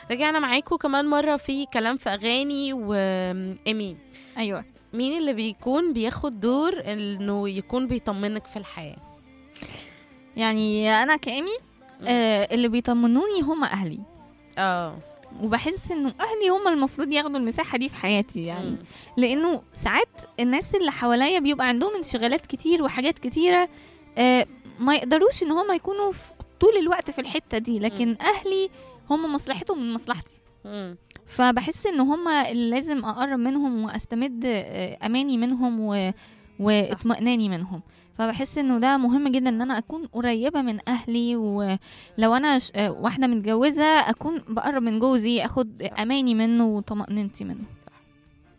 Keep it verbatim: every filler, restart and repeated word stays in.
رجعنا معاكم كمان مرة في كلام في أغاني وإيمي. ايوه. مين اللي بيكون بياخد دور إنه يكون بيطمنك في الحياة؟ يعني انا كامي آه اللي بيطمنوني هم اهلي. اه وبحس انه اهلي هم المفروض ياخدوا المساحه دي في حياتي يعني مم. لانه ساعات الناس اللي حواليا بيبقى عندهم انشغالات كتير وحاجات كتيره، آه ما يقدروش ان هم يكونوا في طول الوقت في الحته دي، لكن مم. اهلي هم مصلحتهم من مصلحتي. مم. فبحس ان هم اللي لازم اقرب منهم واستمد آه، اماني منهم و... واطمئناني منهم. فبحس انه ده مهم جدا ان انا اكون قريبه من اهلي، ولو انا ش- آه، واحده متجوزه اكون بقرب من جوزي، اخد صح. اماني منه وطمأنينتي منه.